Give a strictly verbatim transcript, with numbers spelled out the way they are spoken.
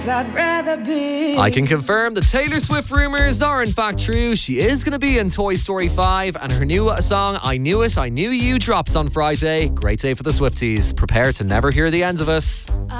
I'd rather be. I can confirm the Taylor Swift rumours are in fact true. She is going to be in Toy Story five, and her new song I Knew It, I Knew You drops on Friday. Great day for the Swifties. Prepare to never hear the end of it.